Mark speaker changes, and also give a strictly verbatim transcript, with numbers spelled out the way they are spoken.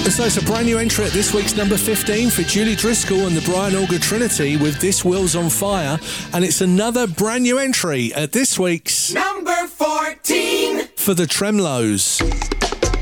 Speaker 1: So it's a brand new entry at this week's number fifteen for Julie Driscoll and the Brian Auger Trinity with This World's on Fire. And it's another brand new entry at this week's
Speaker 2: number fourteen
Speaker 1: for the Tremlos.